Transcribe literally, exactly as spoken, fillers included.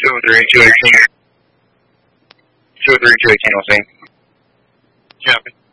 two oh three, two eighteen. two oh three, two eighteen, we'll see. Copy.